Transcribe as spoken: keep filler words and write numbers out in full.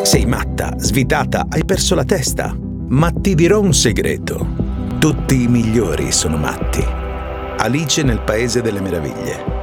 Sei matta, svitata, hai perso la testa. Ma ti dirò un segreto. Tutti i migliori sono matti. Alice nel Paese delle Meraviglie.